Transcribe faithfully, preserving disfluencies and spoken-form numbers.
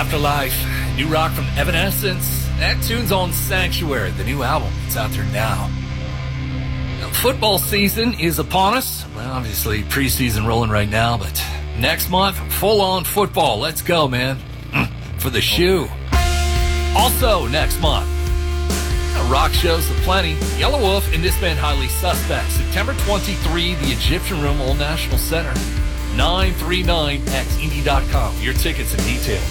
Afterlife, new rock from Evanescence. That tune's on Sanctuary, the new album. It's out there now. Now, football season is upon us. Well, obviously, preseason rolling right now, but next month, full-on football. Let's go, man. For the shoe. Also, next month, rock shows aplenty. Yellow Wolf and this band Highly Suspect. September twenty-third, the Egyptian Room, Old National Center. nine three nine x indie dot com. Your tickets and details.